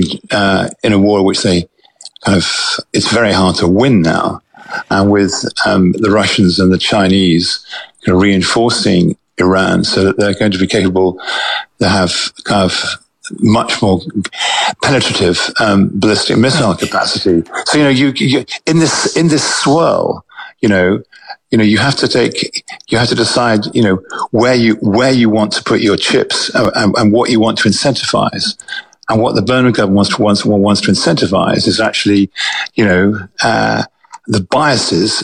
in a war which they it's very hard to win now, and with the Russians and the Chinese reinforcing Iran so that they're going to be capable to have much more penetrative ballistic missile capacity. So you in this swirl, you have to decide, where you want to put your chips and what you want to incentivize. And what the Burnham government wants to incentivize is actually, the biases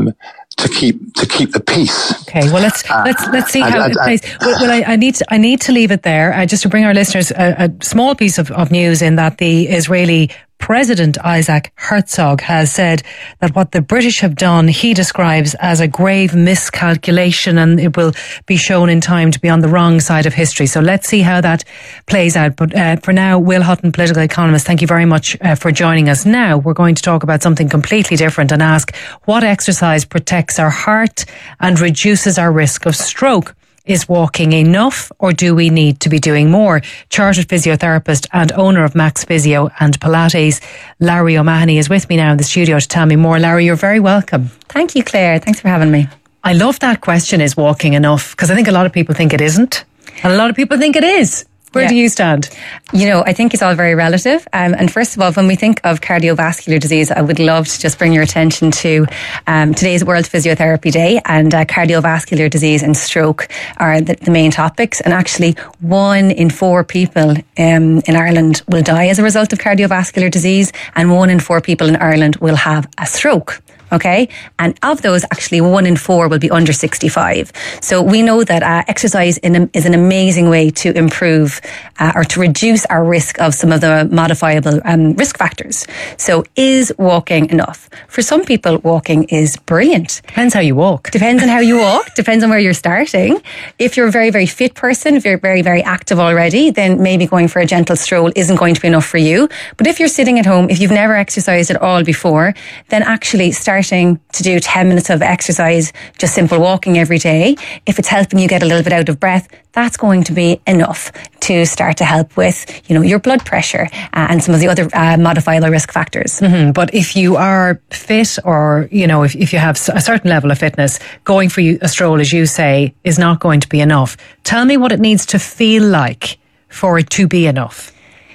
to keep the peace. Okay, well let's see how it plays. Well, I need to leave it there just to bring our listeners a small piece of news in that the Israeli President Isaac Herzog has said that what the British have done, he describes as a grave miscalculation, and it will be shown in time to be on the wrong side of history. So let's see how that plays out. But for now, Will Hutton, political economist, thank you very much for joining us. Now we're going to talk about something completely different and ask what exercise protects our heart and reduces our risk of stroke. Is walking enough, or do we need to be doing more? Chartered physiotherapist and owner of Max Physio and Pilates, Larry O'Mahony, is with me now in the studio to tell me more. Larry, you're very welcome. Thank you, Claire. Thanks for having me. I love that question, is walking enough? Because I think a lot of people think it isn't, and a lot of people think it is. Where do you stand? I think it's all very relative. And first of all, when we think of cardiovascular disease, I would love to just bring your attention to today's World Physiotherapy Day, and cardiovascular disease and stroke are the main topics. And actually, 1 in 4 people in Ireland will die as a result of cardiovascular disease, and 1 in 4 people in Ireland will have a stroke. Okay. And of those, actually 1 in 4 will be under 65. So we know that exercise is an amazing way to improve or to reduce our risk of some of the modifiable risk factors. So is walking enough? For some people, walking is brilliant. Depends how you walk. Depends on how you walk. Depends on where you're starting. If you're a very, very fit person, if you're very, very active already, then maybe going for a gentle stroll isn't going to be enough for you. But if you're sitting at home, if you've never exercised at all before, then actually starting to do 10 minutes of exercise, just simple walking every day, if it's helping you get a little bit out of breath, that's going to be enough to start to help with, your blood pressure and some of the other modifiable risk factors. Mm-hmm. But if you are fit, or, if you have a certain level of fitness, going for a stroll, as you say, is not going to be enough. Tell me what it needs to feel like for it to be enough.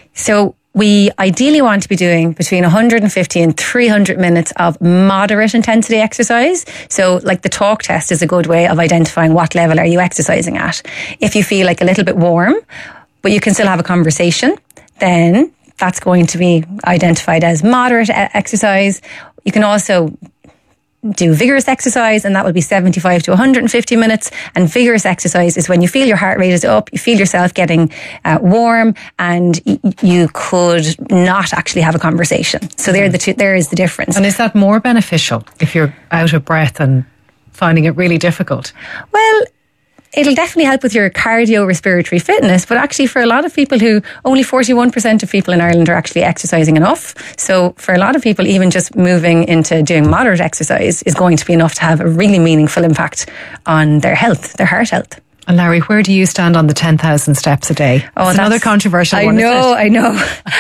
So we ideally want to be doing between 150 and 300 minutes of moderate intensity exercise. So like the talk test is a good way of identifying what level are you exercising at. If you feel like a little bit warm, but you can still have a conversation, then that's going to be identified as moderate exercise. You can also do vigorous exercise, and that will be 75 to 150 minutes. And vigorous exercise is when you feel your heart rate is up, you feel yourself getting warm, and you could not actually have a conversation. So there is the difference. And is that more beneficial if you're out of breath and finding it really difficult? Well, it'll definitely help with your cardiorespiratory fitness, but actually for a lot of people only 41% of people in Ireland are actually exercising enough. So for a lot of people, even just moving into doing moderate exercise is going to be enough to have a really meaningful impact on their health, their heart health. And Larry, where do you stand on the 10,000 steps a day? It's another controversial one. I know.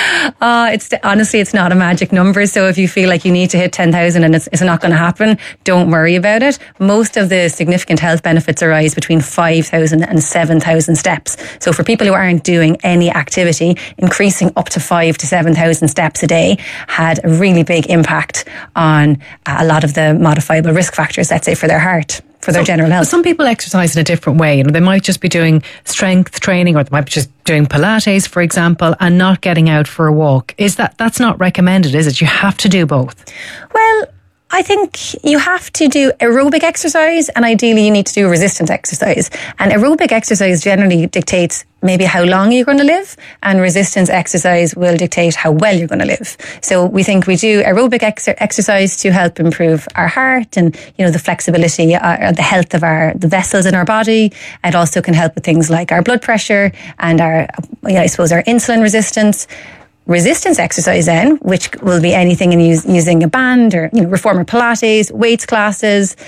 Honestly, it's not a magic number. So if you feel like you need to hit 10,000 and it's not going to happen, don't worry about it. Most of the significant health benefits arise between 5,000 and 7,000 steps. So for people who aren't doing any activity, increasing up to 5,000 to 7,000 steps a day had a really big impact on a lot of the modifiable risk factors, let's say, for their heart, for their general health. Some people exercise in a different way. They might just be doing strength training, or they might be just doing Pilates, for example, and not getting out for a walk. That's not recommended, is it? You have to do both. Well, I think you have to do aerobic exercise, and ideally you need to do resistance exercise. And aerobic exercise generally dictates maybe how long you're going to live, and resistance exercise will dictate how well you're going to live. So we think we do aerobic exercise to help improve our heart and, the flexibility, the health of the vessels in our body. It also can help with things like our blood pressure and our insulin resistance. Resistance exercise then, which will be anything in using a band or, reformer Pilates, weights classes.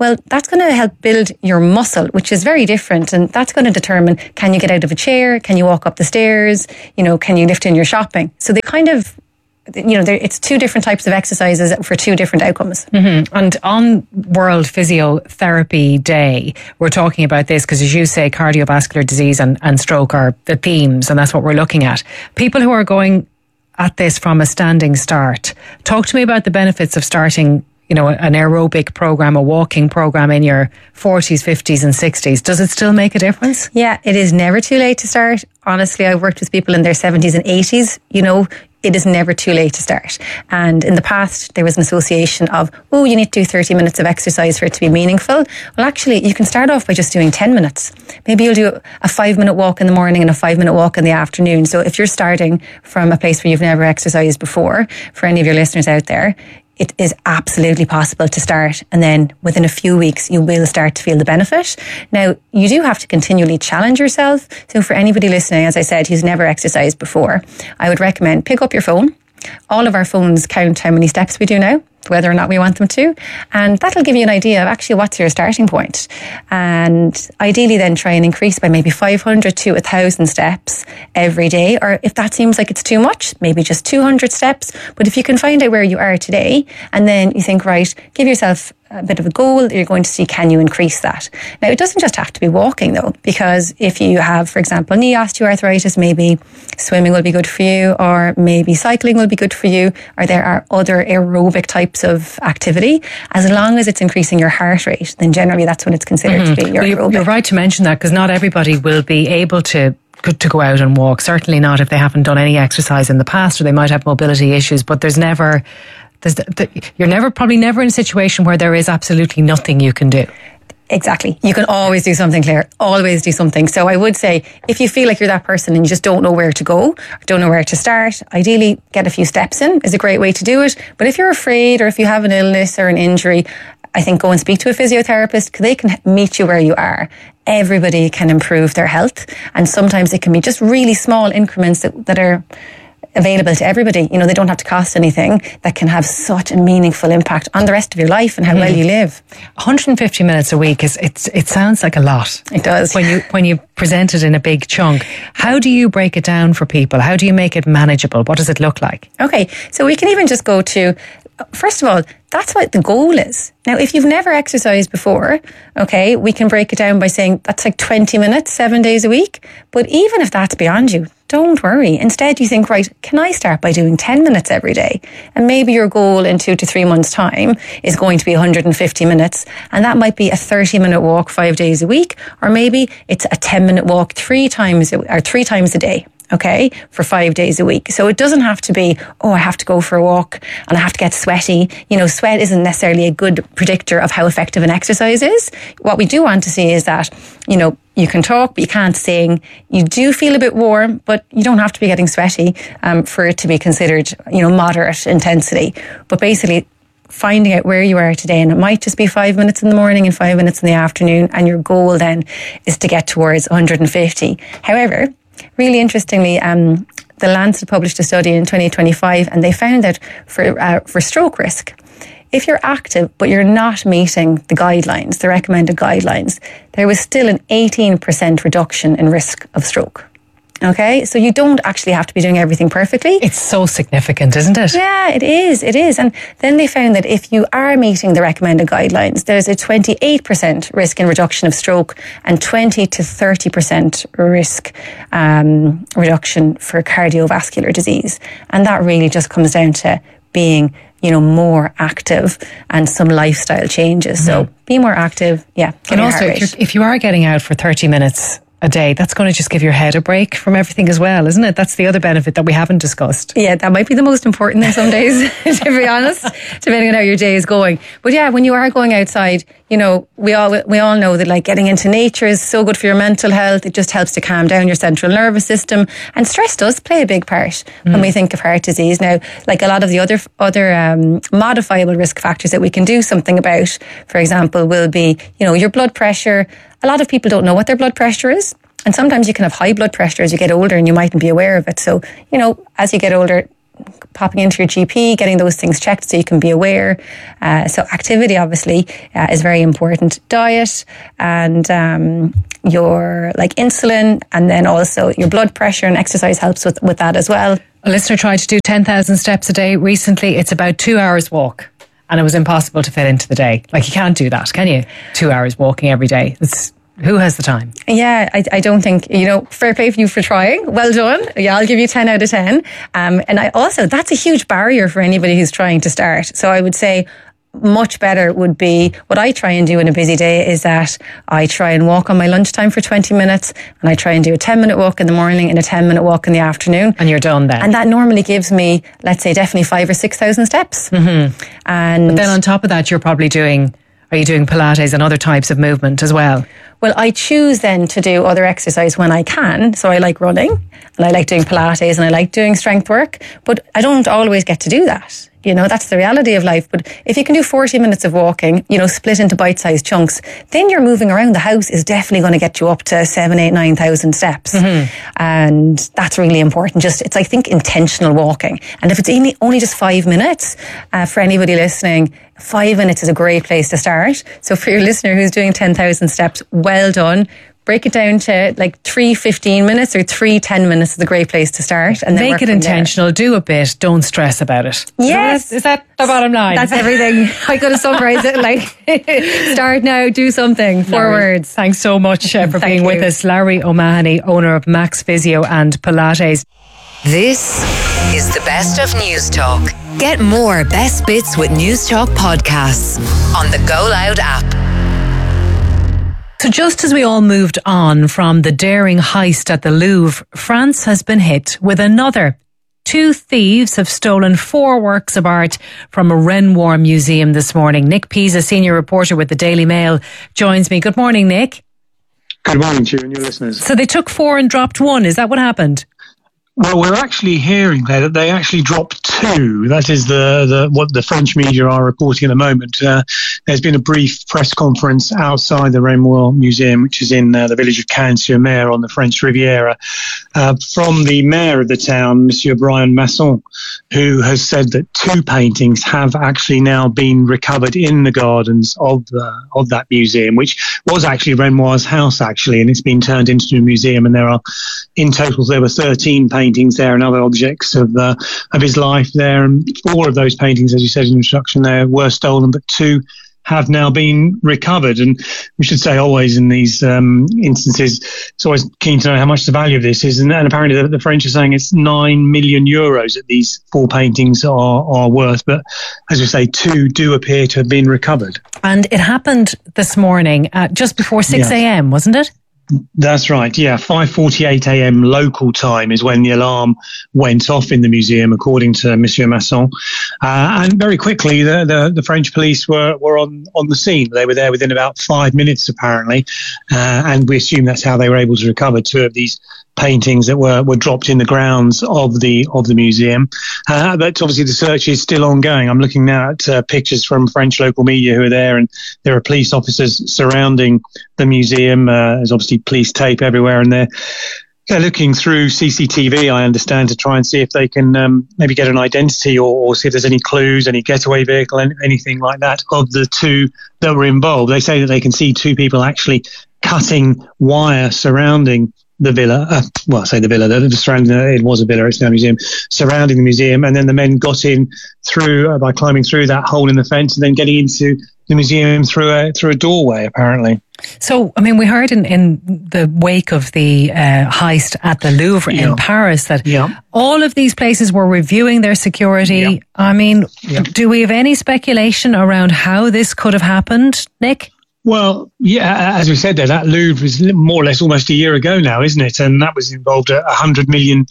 well, that's going to help build your muscle, which is very different. And that's going to determine, can you get out of a chair? Can you walk up the stairs? Can you lift in your shopping? So they kind of, it's two different types of exercises for two different outcomes. Mm-hmm. And on World Physiotherapy Day, we're talking about this because, as you say, cardiovascular disease and stroke are the themes, and that's what we're looking at. People who are going at this from a standing start, talk to me about the benefits of starting an aerobic program, a walking program in your 40s, 50s and 60s. Does it still make a difference? Yeah, it is never too late to start. Honestly, I've worked with people in their 70s and 80s. It is never too late to start. And in the past, there was an association of, you need to do 30 minutes of exercise for it to be meaningful. Well, actually, you can start off by just doing 10 minutes. Maybe you'll do a 5-minute walk in the morning and a 5-minute walk in the afternoon. So if you're starting from a place where you've never exercised before, for any of your listeners out there, it is absolutely possible to start, and then within a few weeks you will start to feel the benefit. Now, you do have to continually challenge yourself. So for anybody listening, as I said, who's never exercised before, I would recommend pick up your phone. All of our phones count how many steps we do now, whether or not we want them to. And that'll give you an idea of actually what's your starting point. And ideally then try and increase by maybe 500 to 1,000 steps every day. Or if that seems like it's too much, maybe just 200 steps. But if you can find out where you are today, and then you think, right, give yourself a bit of a goal, you're going to see, can you increase that? Now, it doesn't just have to be walking though, because if you have, for example, knee osteoarthritis, maybe swimming will be good for you, or maybe cycling will be good for you, or there are other aerobic types of activity. As long as it's increasing your heart rate, then generally that's when it's considered to be your aerobic. You're right to mention that, because not everybody will be able to go out and walk. Certainly not if they haven't done any exercise in the past, or they might have mobility issues, but you're probably never in a situation where there is absolutely nothing you can do. Exactly. You can always do something, Claire. Always do something. So I would say, if you feel like you're that person and you just don't know where to go, or don't know where to start, ideally get a few steps in is a great way to do it. But if you're afraid, or if you have an illness or an injury, I think go and speak to a physiotherapist, because they can meet you where you are. Everybody can improve their health. And sometimes it can be just really small increments that are available to everybody. They don't have to cost anything, that can have such a meaningful impact on the rest of your life and how well you live. 150 minutes a week it sounds like a lot. It does. When you present it in a big chunk. How do you break it down for people? How do you make it manageable? What does it look like? Okay, so we can even just go to, first of all, that's what the goal is. Now, if you've never exercised before, okay, we can break it down by saying that's like 20 minutes, 7 days a week. But even if that's beyond you, don't worry. Instead, you think, right, can I start by doing 10 minutes every day? And maybe your goal in 2 to 3 months' time is going to be 150 minutes. And that might be a 30-minute walk 5 days a week. Or maybe it's a 10-minute walk 3 times a day. Okay, for 5 days a week. So it doesn't have to be, I have to go for a walk and I have to get sweaty. Sweat isn't necessarily a good predictor of how effective an exercise is. What we do want to see is that, you can talk, but you can't sing. You do feel a bit warm, but you don't have to be getting sweaty for it to be considered, moderate intensity. But basically, finding out where you are today, and it might just be 5 minutes in the morning and 5 minutes in the afternoon, and your goal then is to get towards 150. However, really interestingly, the Lancet published a study in 2025, and they found that for stroke risk, if you're active but you're not meeting the recommended guidelines, there was still an 18% reduction in risk of stroke. Okay, so you don't actually have to be doing everything perfectly. It's so significant, isn't it? Yeah, it is. And then they found that if you are meeting the recommended guidelines, there's a 28% risk in reduction of stroke and 20 to 30% risk reduction for cardiovascular disease. And that really just comes down to being, more active and some lifestyle changes. So be more active. Yeah. And also, if you are getting out for 30 minutes a day, that's going to just give your head a break from everything as well, isn't it? That's the other benefit that we haven't discussed. Yeah, that might be the most important in some days, to be honest, depending on how your day is going. But yeah, when you are going outside, we all know that like getting into nature is so good for your mental health. It just helps to calm down your central nervous system, and stress does play a big part when we think of heart disease. Now, like a lot of the other modifiable risk factors that we can do something about, for example, will be, your blood pressure. A lot of people don't know what their blood pressure is. And sometimes you can have high blood pressure as you get older and you mightn't be aware of it. So, as you get older, popping into your GP, getting those things checked so you can be aware. So activity obviously is very important. Diet and your like insulin, and then also your blood pressure, and exercise helps with that as well. A listener tried to do 10,000 steps a day recently. It's about 2 hours walk, and it was impossible to fit into the day. Like, you can't do that, can you? 2 hours walking every day. Who has the time? Yeah, I don't think, fair play for you for trying. Well done. Yeah, I'll give you 10 out of 10. And that's a huge barrier for anybody who's trying to start. So I would say much better would be, what I try and do in a busy day is that I try and walk on my lunchtime for 20 minutes, and I try and do a 10-minute walk in the morning and a 10-minute walk in the afternoon. And you're done then. And that normally gives me, let's say, definitely 5,000 or 6,000 steps. Mm-hmm. But then on top of that, are you doing Pilates and other types of movement as well? Well, I choose then to do other exercise when I can. So I like running, and I like doing Pilates, and I like doing strength work, but I don't always get to do that. That's the reality of life. But if you can do 40 minutes of walking, split into bite-sized chunks, then you're moving around the house is definitely going to get you up to 7,000, 8,000, 9,000 steps. Mm-hmm. And that's really important. It's, I think, intentional walking. And if it's only just 5 minutes, for anybody listening, 5 minutes is a great place to start. So for your listener who's doing 10,000 steps, well done. Break it down to like 3 15 minutes or 3 10 minutes is a great place to start. And then make it intentional, there. Do a bit, don't stress about it. Yes. Is that the bottom line? That's everything. I could have summarised it like, start now, do something, 4 words. Thanks so much for being with us. Larry O'Mahony, owner of Max Physio and Pilates. This is the best of News Talk. Get more best bits with News Talk podcasts on the Go Loud app. So just as we all moved on from the daring heist at the Louvre, France has been hit with another. 2 thieves have stolen 4 works of art from a Renoir museum this morning. Nick Pisa, senior reporter with the Daily Mail, joins me. Good morning, Nick. Good morning to you and your listeners. So they took 4 and dropped 1. Is that what happened? Well, we're actually hearing there that they actually dropped 2. That is what the French media are reporting at the moment. There's been a brief press conference outside the Renoir Museum, which is in the village of Cannes-sur-Mer on the French Riviera, from the mayor of the town, Monsieur Brian Masson, who has said that 2 paintings have actually now been recovered in the gardens of that museum, which was actually Renoir's house, actually, and it's been turned into a museum. And in total, there were 13 paintings there and other objects of his life there. And 4 of those paintings, as you said in the introduction there, were stolen, but 2 have now been recovered. And we should say always in these instances, it's always keen to know how much the value of this is. And apparently the French are saying it's 9 million euros that these 4 paintings are worth. But as we say, 2 do appear to have been recovered. And it happened this morning just before 6 a.m., wasn't it? That's right, yeah. 5:48 a.m. local time is when the alarm went off in the museum, according to Monsieur Masson. And very quickly, the French police were on the scene. They were there within about 5 minutes, apparently. And we assume that's how they were able to recover 2 of these paintings that were dropped in the grounds of the museum. But obviously the search is still ongoing. I'm looking now at pictures from French local media who are there, and there are police officers surrounding the museum. There's obviously police tape everywhere, and they're looking through CCTV, I understand, to try and see if they can maybe get an identity or see if there's any clues, any getaway vehicle, anything like that of the 2 that were involved. They say that they can see 2 people actually cutting wire surrounding the villa. I say the villa, it was a villa, it's now a museum, surrounding the museum. And then the men got in through by climbing through that hole in the fence and then getting into the museum through a doorway, apparently. So, I mean, we heard in the wake of the heist at the Louvre in Paris that all of these places were reviewing their security. Yeah. I mean, do we have any speculation around how this could have happened, Nick? Well, yeah, as we said there, that Louvre is more or less almost a year ago now, isn't it? And that was involved $100 million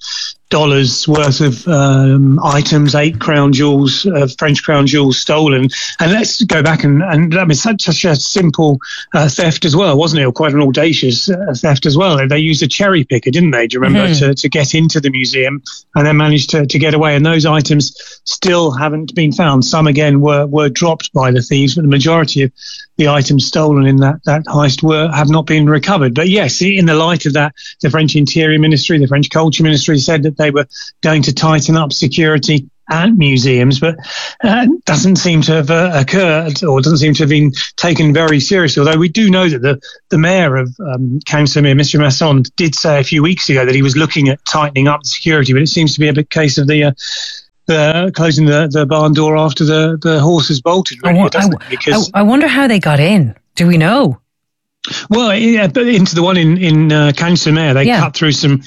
worth of items, 8 crown jewels, French crown jewels stolen. And let's go back and that was such a simple theft as well, wasn't it? Or quite an audacious theft as well. They used a cherry picker, didn't they? Do you remember, to get into the museum and then managed to get away? And those items still haven't been found. Some, again, were dropped by the thieves, but the majority of the items stolen in that heist have not been recovered. But yes, in the light of that, the French Interior Ministry, the French Culture Ministry said that they were going to tighten up security at museums, but doesn't seem to have occurred, or doesn't seem to have been taken very seriously. Although we do know that the mayor of Cannes-sur-Mer, Monsieur Masson, did say a few weeks ago that he was looking at tightening up the security, but it seems to be a big case of the closing the barn door after the horses bolted. Really, I wonder how they got in. Do we know? Well, into the one in Cannes-sur-Mer, they cut through some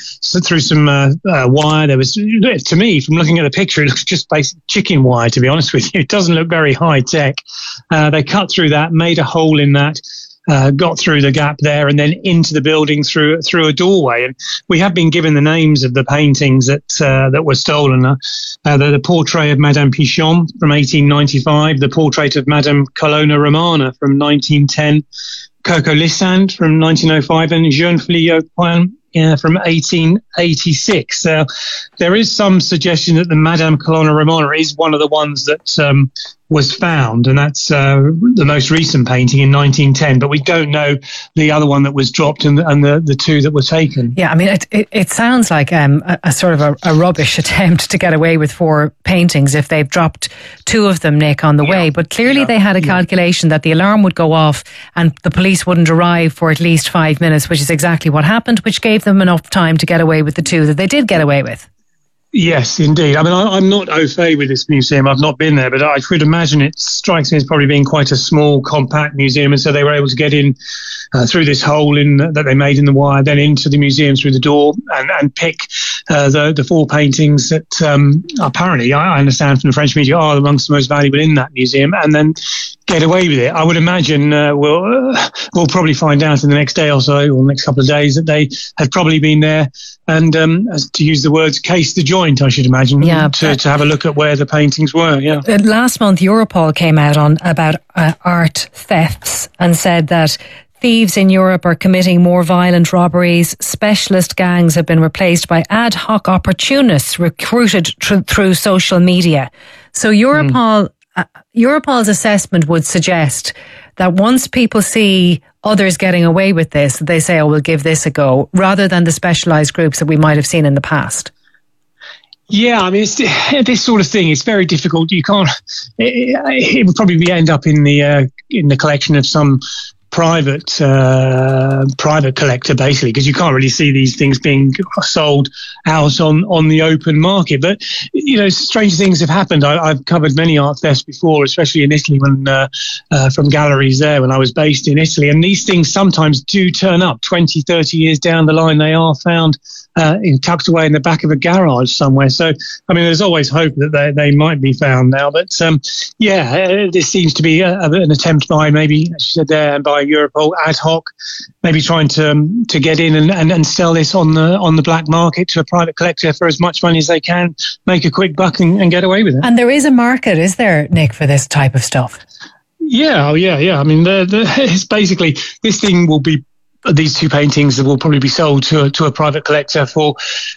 wire. There was, to me, from looking at the picture, it looks just basic chicken wire. To be honest with you, it doesn't look very high tech. They cut through that, made a hole in that, got through the gap there, and then into the building through a doorway. And we have been given the names of the paintings that were stolen. The portrait of Madame Pichon from 1895, the portrait of Madame Colonna Romana from 1910. Coco Lissand from 1905 and Jean Filio from 1886. There is some suggestion that the Madame Colonna Romana is one of the ones that was found, and that's the most recent painting in 1910. But we don't know the other one that was dropped and the two that were taken. Yeah, I mean, it sounds like a sort of a rubbish attempt to get away with 4 paintings if they've dropped 2 of them, Nick, on the way. But clearly they had a calculation that the alarm would go off and the police wouldn't arrive for at least 5 minutes, which is exactly what happened, which gave them enough time to get away with the 2 that they did get away with. Yes, indeed. I mean, I'm not au fait with this museum. I've not been there, but I could imagine it strikes me as probably being quite a small, compact museum. And so they were able to get in through this hole that they made in the wire, then into the museum through the door and pick the 4 paintings that apparently, I understand from the French media, are amongst the most valuable in that museum, and then get away with it. I would imagine we'll probably find out in the next day or so, or the next couple of days, that they had probably been there and, as to use the words, case the joint, I should imagine, to have a look at where the paintings were. Yeah. Last month, Europol came out about art thefts and said that thieves in Europe are committing more violent robberies. Specialist gangs have been replaced by ad hoc opportunists recruited through social media. So Europol's assessment would suggest that once people see others getting away with this, they say, oh, we'll give this a go, rather than the specialised groups that we might have seen in the past. Yeah, I mean, this sort of thing, it's very difficult. You can't. It would probably end up in the collection of some private collector, basically, because you can't really see these things being sold out on the open market. But strange things have happened. I've covered many art thefts before, especially in Italy, when from galleries there when I was based in Italy. And these things sometimes do turn up 20, 30 years down the line. They are found tucked away in the back of a garage somewhere. So, I mean, there's always hope that they might be found now. But this seems to be an attempt by, maybe, as you said there, by Europol ad hoc, maybe trying to get in and sell this on the black market to a private collector for as much money as they can, make a quick buck and get away with it. And there is a market, is there, Nick, for this type of stuff? Yeah. I mean, it's basically, this thing will be, these 2 paintings that will probably be sold to a private collector for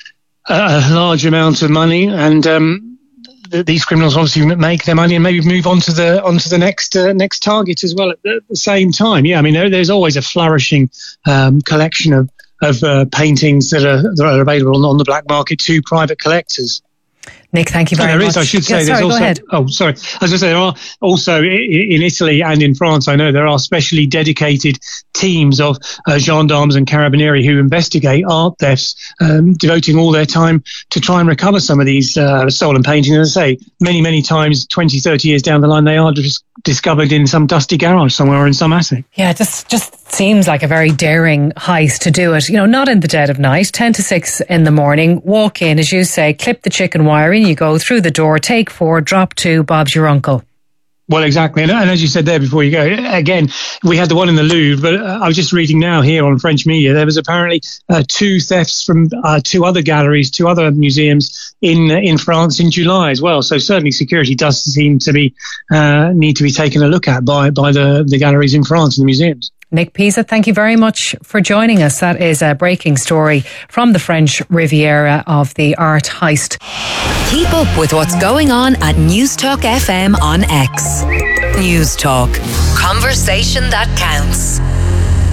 a large amount of money, and these criminals obviously make their money and maybe move on to the next target as well at the same time. Yeah, I mean, there's always a flourishing collection of paintings that are available on the black market to private collectors. Nick, thank you very much. There is, I should say, there's also... Go ahead. Oh, sorry. I was going to say, there are also, in Italy and in France, I know there are specially dedicated teams of gendarmes and carabinieri who investigate art thefts, devoting all their time to try and recover some of these stolen paintings. As I say, many, many times, 20, 30 years down the line, they are just discovered in some dusty garage somewhere or in some attic. Yeah, it just seems like a very daring heist to do it. Not in the dead of night, 10 to 6 in the morning, walk in, as you say, clip the chicken wire in, you go through the door, take 4, drop 2, Bob's your uncle. Well, exactly. And as you said there before you go, again, we had the one in the Louvre, but I was just reading now here on French media, there was apparently 2 thefts from 2 other galleries, 2 other museums in France in July as well. So certainly security does seem to be need to be taken a look at by the galleries in France and the museums. Nick Pisa, thank you very much for joining us. That is a breaking story from the French Riviera of the art heist. Keep up with what's going on at Newstalk FM on X. Newstalk. Conversation that counts.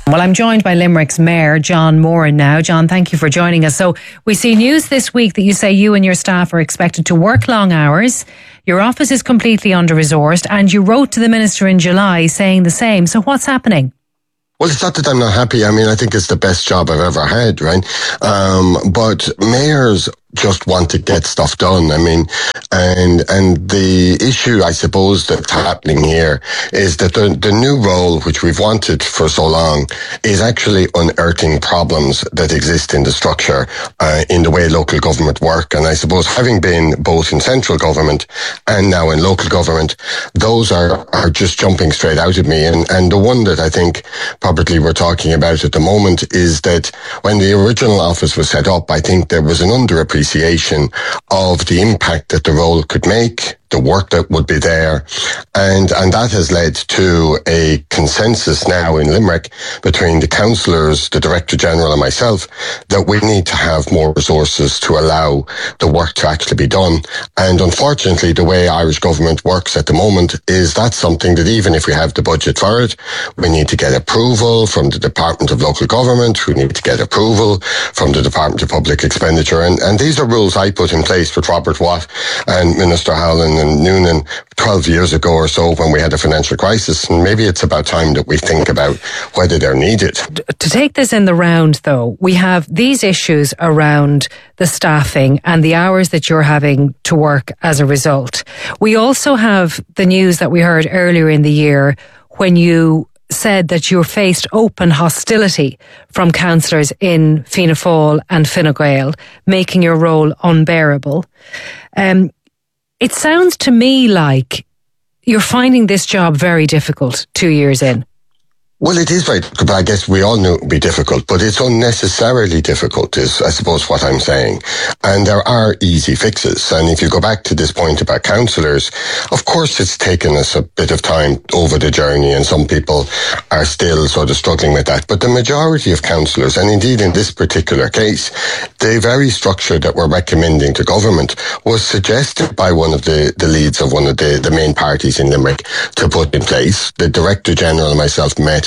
Well, I'm joined by Limerick's Mayor, John Moran now. John, thank you for joining us. So we see news this week that you say you and your staff are expected to work long hours. Your office is completely under-resourced, and you wrote to the Minister in July saying the same. So what's happening? Well, it's not that I'm not happy. I mean, I think it's the best job I've ever had, right? But mayors just want to get stuff done. I mean, and the issue, I suppose, that's happening here is that the new role, which we've wanted for so long, is actually unearthing problems that exist in the structure, in the way local government work. And I suppose having been both in central government and now in local government, those are just jumping straight out at me. And the one that I think probably we're talking about at the moment is that when the original office was set up, I think there was an underappreciation of the impact that the role could make, the work that would be there. And that has led to a consensus now in Limerick between the councillors, the Director General and myself, that we need to have more resources to allow the work to actually be done. And unfortunately, the way Irish government works at the moment is that's something that even if we have the budget for it, we need to get approval from the Department of Local Government, we need to get approval from the Department of Public Expenditure. And these are rules I put in place with Robert Watt and Minister Howland and Noonan 12 years ago or so when we had a financial crisis, and maybe it's about time that we think about whether they're needed. To take this in the round, though, we have these issues around the staffing and the hours that you're having to work as a result. We also have the news that we heard earlier in the year when you said that you faced open hostility from councillors in Fianna Fáil and Fine Gael, making your role unbearable. It sounds to me like you're finding this job very difficult 2 years in. Well, it is very difficult. I guess we all knew it would be difficult, but it's unnecessarily difficult is, I suppose, what I'm saying. And there are easy fixes. And if you go back to this point about councillors, of course it's taken us a bit of time over the journey, and some people are still sort of struggling with that. But the majority of councillors, and indeed in this particular case, the very structure that we're recommending to government was suggested by one of the leads of one of the main parties in Limerick to put in place. The Director General and myself met.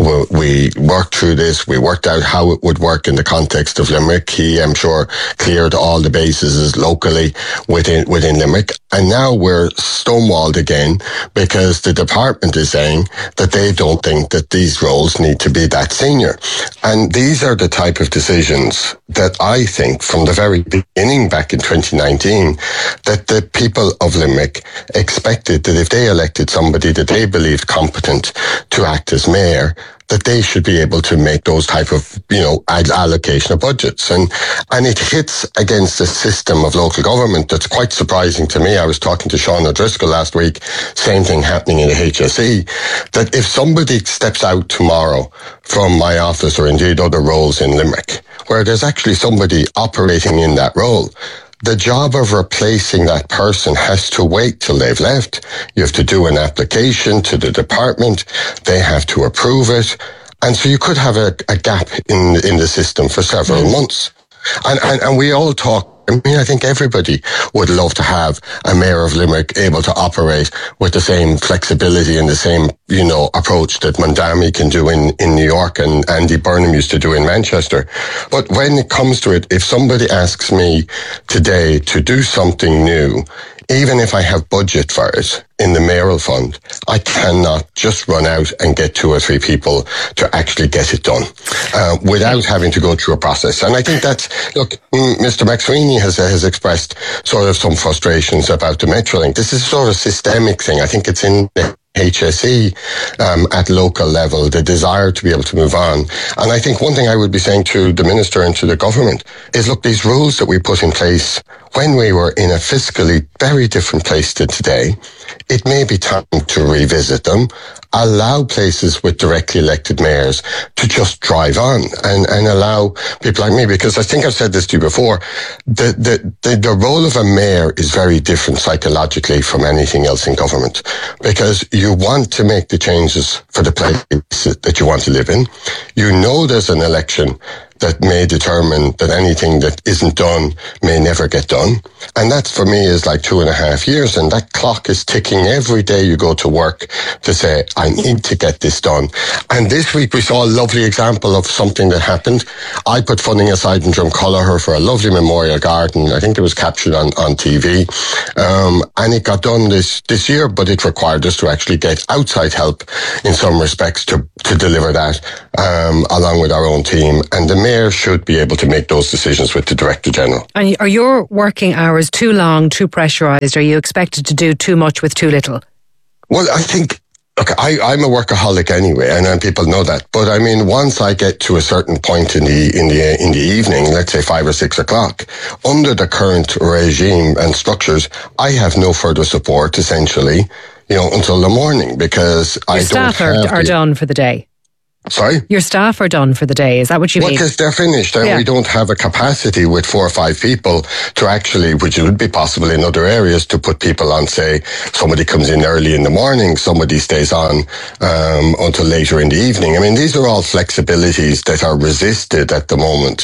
We worked through this. We worked out how it would work in the context of Limerick. He, I'm sure, cleared all the bases locally within Limerick. And now we're stonewalled again because the department is saying that they don't think that these roles need to be that senior. And these are the type of decisions that I think from the very beginning back in 2019 that the people of Limerick expected that if they elected somebody that they believed competent to act as mayor, that they should be able to make those type of, allocation of budgets. And it hits against a system of local government that's quite surprising to me. I was talking to Sean O'Driscoll last week, same thing happening in the HSE, that if somebody steps out tomorrow from my office or indeed other roles in Limerick, where there's actually somebody operating in that role, the job of replacing that person has to wait till they've left. You have to do an application to the department. They have to approve it. And so you could have a gap in the system for several months. And we all talk, I think everybody would love to have a mayor of Limerick able to operate with the same flexibility and the same, approach that Mondami can do in New York and Andy Burnham used to do in Manchester. But when it comes to it, if somebody asks me today to do something new, even if I have budget for it in the mayoral fund, I cannot just run out and get 2 or 3 people to actually get it done without having to go through a process. And I think Mr. McSweeney has expressed sort of some frustrations about the Metrolink. This is sort of a systemic thing. I think it's in the HSE at local level, the desire to be able to move on. And I think one thing I would be saying to the Minister and to the government is, look, these rules that we put in place when we were in a fiscally very different place than today, it may be time to revisit them, allow places with directly elected mayors to just drive on and allow people like me, because I think I've said this to you before, the role of a mayor is very different psychologically from anything else in government, because you want to make the changes for the place that you want to live in. You know there's an election that may determine that anything that isn't done may never get done. And that for me is like 2.5 years, and that clock is ticking every day you go to work to say, I need to get this done. And this week we saw a lovely example of something that happened. I put funding aside in Drumcolliher for a lovely memorial garden. I think it was captured on TV. And it got done this year, but it required us to actually get outside help in some respects to deliver that, along with our own team. And the mayor should be able to make those decisions with the Director General. And are your working hours too long, too pressurised? Are you expected to do too much with too little? Well, I think, look, I'm a workaholic anyway, and people know that. But I mean, once I get to a certain point in the evening, let's say 5 or 6 o'clock, under the current regime and structures, I have no further support, essentially, until the morning, because Your staff are done for the day. Sorry? Your staff are done for the day. Is that what you mean? Well, because they're finished, and we don't have a capacity with 4 or 5 people to actually, which would be possible in other areas, to put people on, say, somebody comes in early in the morning, somebody stays on until later in the evening. I mean, these are all flexibilities that are resisted at the moment,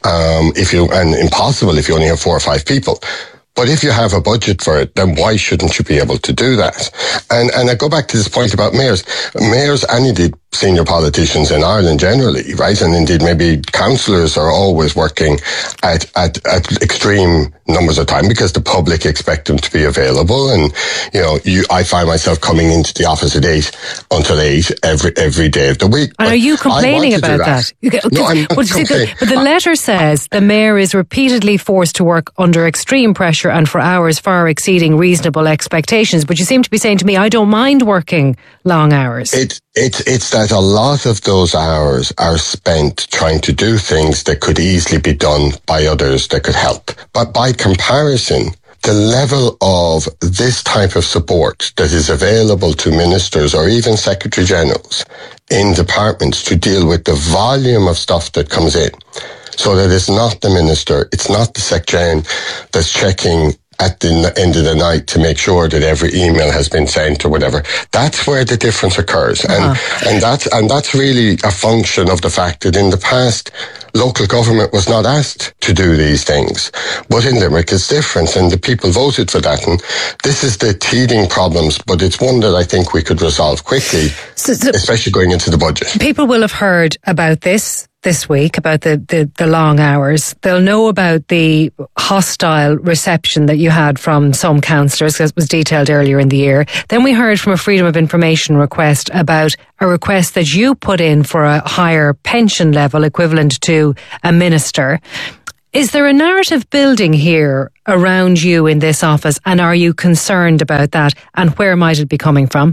and impossible if you only have 4 or 5 people. But if you have a budget for it, then why shouldn't you be able to do that? And I go back to this point about mayors. Mayors, and indeed senior politicians in Ireland generally, right? And indeed maybe councillors are always working at extreme numbers of time because the public expect them to be available. And, I find myself coming into the office at 8 until 8 every day of the week. And are you complaining about that? No, I'm complaining. But the letter says the mayor is repeatedly forced to work under extreme pressure and for hours far exceeding reasonable expectations. But you seem to be saying to me, I don't mind working long hours. It's that a lot of those hours are spent trying to do things that could easily be done by others that could help. But by comparison, the level of this type of support that is available to ministers or even secretary generals in departments to deal with the volume of stuff that comes in, so that it's not the minister, it's not the secretary that's checking at the end of the night to make sure that every email has been sent or whatever. That's where the difference occurs. And that's really a function of the fact that in the past, local government was not asked to do these things. But in Limerick, it's different, and the people voted for that. And this is the teething problems, but it's one that I think we could resolve quickly, especially going into the budget. People will have heard about this week, about the long hours. They'll know about the hostile reception that you had from some councillors, as was detailed earlier in the year. Then we heard from a Freedom of Information request about a request that you put in for a higher pension level equivalent to a minister. Is there a narrative building here around you in this office, and are you concerned about that, and where might it be coming from?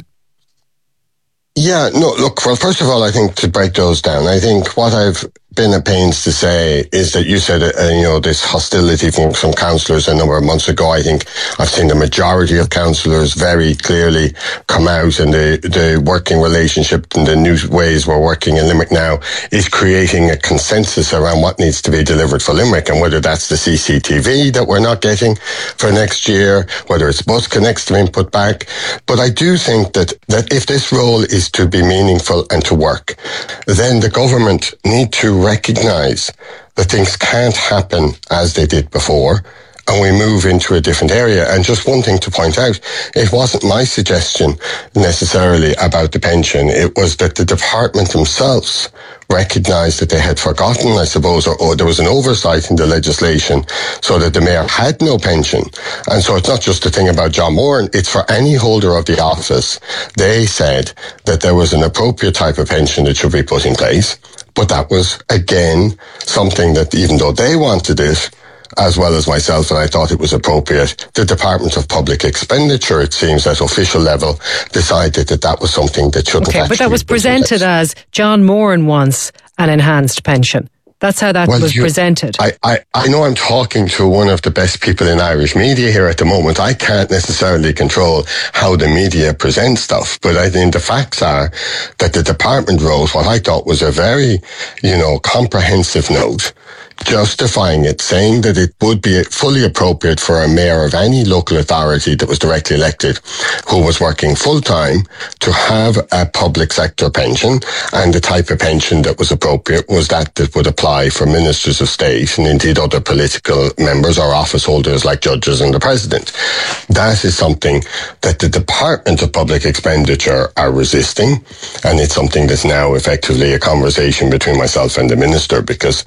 Yeah, no, look, well, first of all, I think to break those down, I think what I've been at pains to say is that you said, this hostility from some councillors a number of months ago. I think I've seen the majority of councillors very clearly come out, and the working relationship and the new ways we're working in Limerick now is creating a consensus around what needs to be delivered for Limerick, and whether that's the CCTV that we're not getting for next year, whether it's bus connects to be put back. But I do think that if this role is to be meaningful and to work, then the government need to recognise that things can't happen as they did before, and we move into a different area. And just one thing to point out, it wasn't my suggestion necessarily about the pension. It was that the department themselves recognised that they had forgotten, I suppose, or there was an oversight in the legislation so that the mayor had no pension. And so it's not just a thing about John Moran, it's for any holder of the office. They said that there was an appropriate type of pension that should be put in place. But that was, again, something that even though they wanted it, as well as myself, and I thought it was appropriate, the Department of Public Expenditure, it seems, at official level, decided that that was something that should have actually... Okay, but that was presented as John Moran wants an enhanced pension. That's how that was presented. I know I'm talking to one of the best people in Irish media here at the moment. I can't necessarily control how the media present stuff, but I think the facts are that the department wrote what I thought was a very, comprehensive note justifying it, saying that it would be fully appropriate for a mayor of any local authority that was directly elected who was working full-time to have a public sector pension, and the type of pension that was appropriate was that would apply for ministers of state and indeed other political members or office holders like judges and the president. That is something that the Department of Public Expenditure are resisting, and it's something that's now effectively a conversation between myself and the minister, because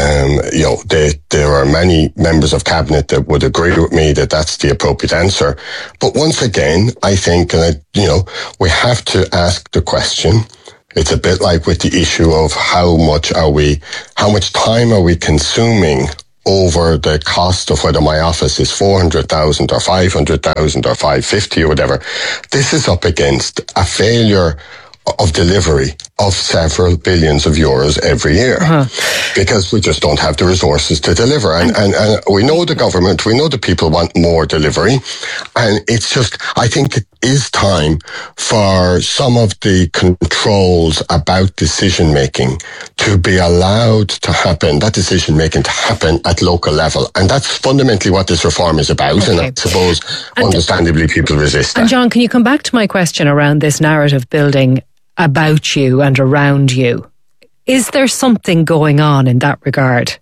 there are many members of cabinet that would agree with me that that's the appropriate answer. But once again, I think, we have to ask the question. It's a bit like with the issue of how much time are we consuming over the cost of whether my office is 400,000 or 500,000 or 550 or whatever. This is up against a failure of delivery of several billions of euros every year, because we just don't have the resources to deliver. And we know the government, we know the people want more delivery. And it's just, I think it is time for some of the controls about decision making to be allowed to happen, that decision making to happen at local level. And that's fundamentally what this reform is about. Okay. And I suppose, understandably, people resist that. And John, can you come back to my question around this narrative building about you and around you? Is there something going on in that regard?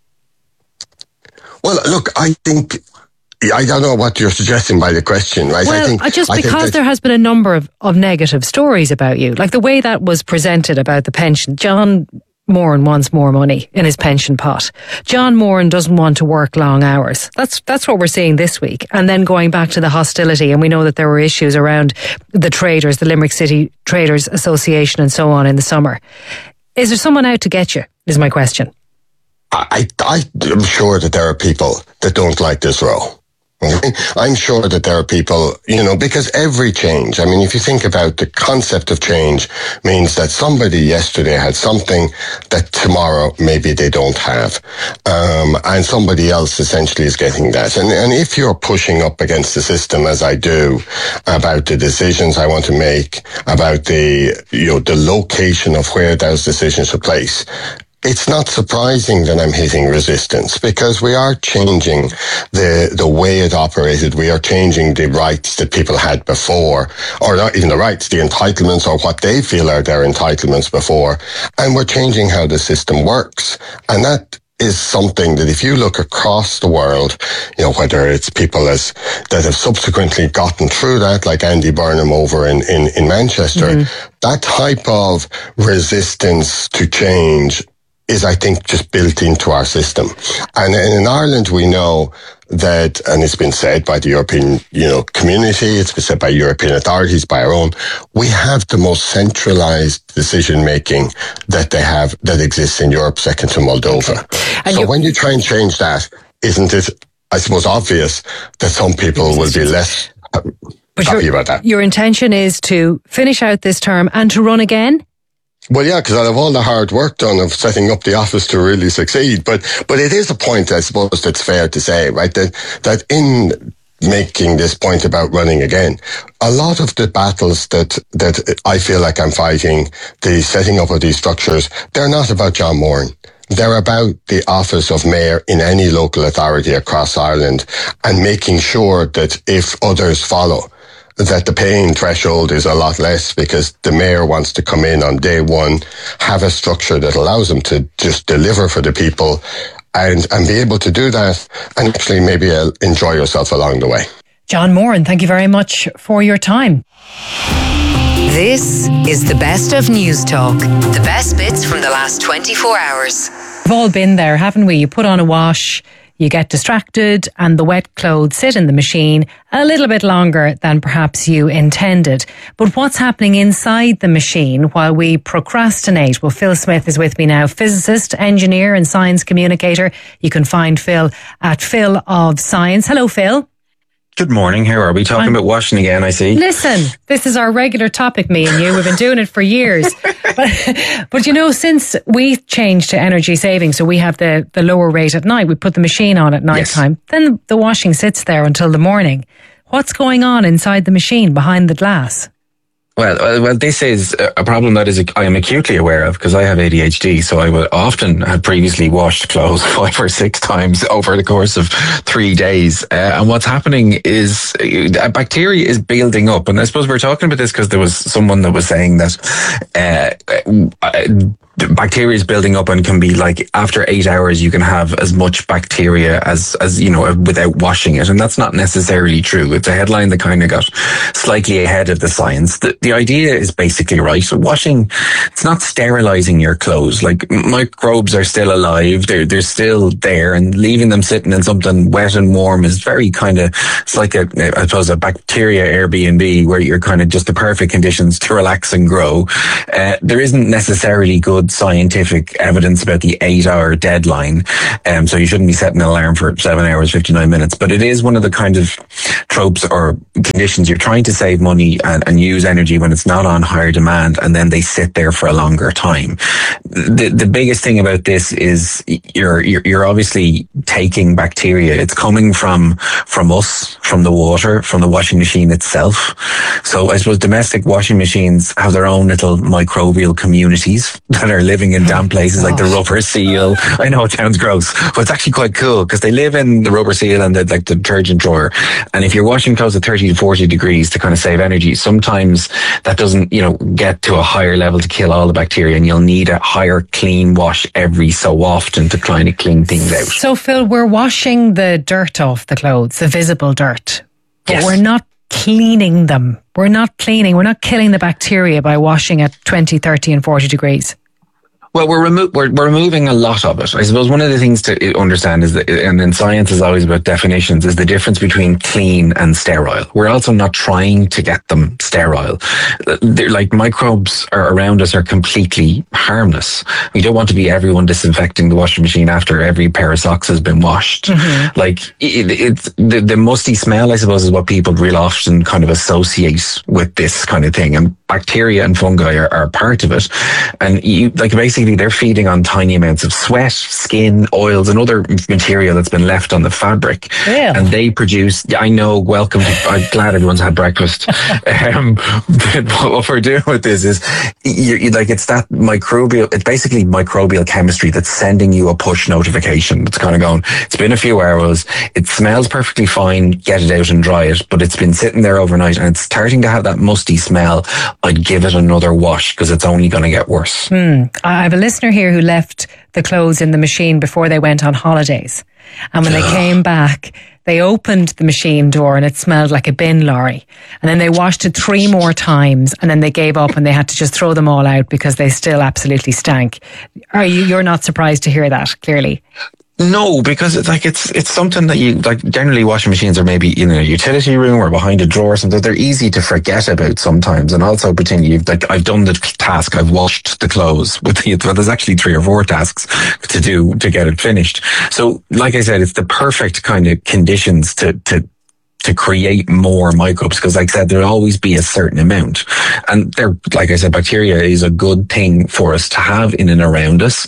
Well, look, I think, I don't know what you're suggesting by the question, right? Well, because there has been a number of negative stories about you, like the way that was presented about the pension. John Moran wants more money in his pension pot. John Moran doesn't want to work long hours. That's what we're seeing this week. And then going back to the hostility, and we know that there were issues around the traders, the Limerick City Traders Association and so on in the summer. Is there someone out to get you, is my question. I'm sure that there are people that don't like this role. Okay? I'm sure that there are people, because every change, if you think about the concept of change, means that somebody yesterday had something that tomorrow maybe they don't have. And somebody else essentially is getting that. And if you're pushing up against the system, as I do, about the decisions I want to make, about the location of where those decisions are placed, it's not surprising that I'm hitting resistance, because we are changing the way it operated. We are changing the rights that people had before, or not even the rights, the entitlements, or what they feel are their entitlements before. And we're changing how the system works. And that is something that if you look across the world, whether it's people that have subsequently gotten through that, like Andy Burnham over in Manchester, that type of resistance to change is, I think, just built into our system. And in Ireland, we know that, and it's been said by the European, community, it's been said by European authorities, by our own, we have the most centralized decision making that exists in Europe, second to Moldova. Okay. So when you try and change that, isn't it, I suppose, obvious that some people will be less happy about that? Your intention is to finish out this term and to run again? Well, yeah, because I have all the hard work done of setting up the office to really succeed. But it is a point, I suppose, that's fair to say, right? That in making this point about running again, a lot of the battles that I feel like I'm fighting, the setting up of these structures, they're not about John Moran. They're about the office of mayor in any local authority across Ireland, and making sure that if others follow, that the paying threshold is a lot less, because the mayor wants to come in on day one, have a structure that allows them to just deliver for the people and be able to do that, and actually maybe enjoy yourself along the way. John Moran, thank you very much for your time. This is the best of News Talk. The best bits from the last 24 hours. We've all been there, haven't we? You put on a wash, you get distracted, and the wet clothes sit in the machine a little bit longer than perhaps you intended. But what's happening inside the machine while we procrastinate? Well, Phil Smith is with me now, physicist, engineer and science communicator. You can find Phil at Phil of Science. Hello, Phil. Good morning. How are we? Talking about washing again, I see. Listen, this is our regular topic, me and you. We've been doing it for years. But since we changed to energy saving, so we have the lower rate at night, we put the machine on at night time, then the washing sits there until the morning. What's going on inside the machine behind the glass? Well, this is a problem that I am acutely aware of because I have ADHD. So I would often have previously washed clothes 5 or 6 times over the course of 3 days. And what's happening is bacteria is building up. And I suppose we're talking about this because there was someone that was saying that bacteria is building up and can be like after 8 hours you can have as much bacteria as without washing it, and that's not necessarily true. It's a headline that kind of got slightly ahead of the science. The idea is basically right. So washing, it's not sterilizing your clothes. Like microbes are still alive, they're still there, and leaving them sitting in something wet and warm is very kind of, it's like a bacteria Airbnb where you're kind of just the perfect conditions to relax and grow. There isn't necessarily good scientific evidence about the 8-hour deadline. So you shouldn't be setting an alarm for 7 hours, 59 minutes. But it is one of the kind of tropes or conditions. You're trying to save money and use energy when it's not on higher demand, and then they sit there for a longer time. The biggest thing about this is you're obviously taking bacteria. It's coming from us, from the water, from the washing machine itself. So I suppose domestic washing machines have their own little microbial communities that are living in damp places, like the rubber seal. I know it sounds gross, but it's actually quite cool because they live in the rubber seal and the detergent drawer. And if you're washing clothes at 30 to 40 degrees to kind of save energy, sometimes that doesn't, get to a higher level to kill all the bacteria, and you'll need a higher clean wash every so often to kind of clean things out. So Phil, we're washing the dirt off the clothes, the visible dirt, but yes. We're not cleaning them. We're not killing the bacteria by washing at 20, 30 and 40 degrees. Well, we're removing a lot of it. I suppose one of the things to understand is that, and in science is always about definitions, is the difference between clean and sterile. We're also not trying to get them sterile. They're like microbes around us are completely harmless. We don't want to be everyone disinfecting the washing machine after every pair of socks has been washed. Mm-hmm. Like it's the musty smell, I suppose, is what people real often kind of associate with this kind of thing. And bacteria and fungi are part of it. And basically they're feeding on tiny amounts of sweat, skin, oils, and other material that's been left on the fabric. Yeah. And they produce, I'm glad everyone's had breakfast. But what we're doing with this is, it's that it's basically microbial chemistry that's sending you a push notification. It's kind of going, it's been a few hours, it smells perfectly fine, get it out and dry it, but it's been sitting there overnight and it's starting to have that musty smell. I'd give it another wash because it's only going to get worse. I have a listener here who left the clothes in the machine before they went on holidays. And when they came back, they opened the machine door and it smelled like a bin lorry. And then they washed it 3 more times and then they gave up and they had to just throw them all out because they still absolutely stank. You're not surprised to hear that, clearly? No, because it's something that you like. Generally, washing machines are maybe in a utility room or behind a drawer or something. They're easy to forget about sometimes, and also pretend I've done the task. I've washed the clothes. There's actually 3 or 4 tasks to do to get it finished. So, like I said, it's the perfect kind of conditions to create more microbes, because like I said, there'll always be a certain amount. And like I said, bacteria is a good thing for us to have in and around us.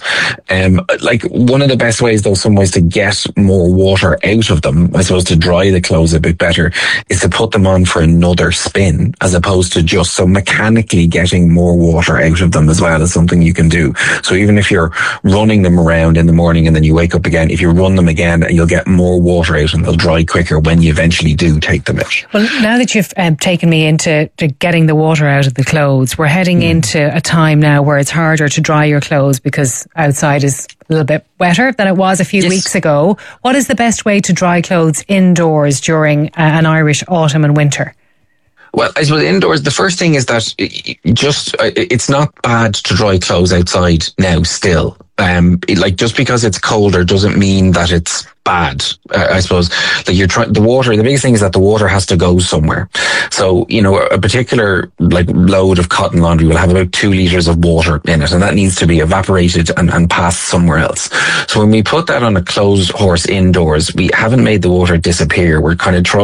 One of the best ways, though, some ways to get more water out of them, I suppose to dry the clothes a bit better, is to put them on for another spin, as opposed to just so mechanically getting more water out of them as well is something you can do. So even if you're running them around in the morning and then you wake up again, if you run them again, you'll get more water out and they'll dry quicker when you eventually do take them out. Well, now that you've taken me into getting the water out of the clothes, we're heading into a time now where it's harder to dry your clothes because outside is a little bit wetter than it was a few weeks ago. What is the best way to dry clothes indoors during an Irish autumn and winter? Well, I suppose indoors, the first thing is that it's not bad to dry clothes outside now still. Just because it's colder doesn't mean that it's bad. I suppose the biggest thing is that the water has to go somewhere. So, a particular load of cotton laundry will have about 2 litres of water in it, and that needs to be evaporated and passed somewhere else. So when we put that on a clothes horse indoors, we haven't made the water disappear. We're kind of